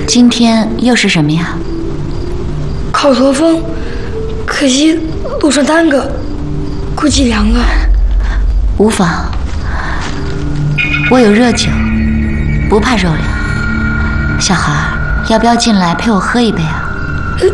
今天又是什么呀？ 烤驼峰，可惜路上耽搁，估计凉了。 无妨，我有热酒，不怕肉凉。小孩，要不要进来陪我喝一杯啊？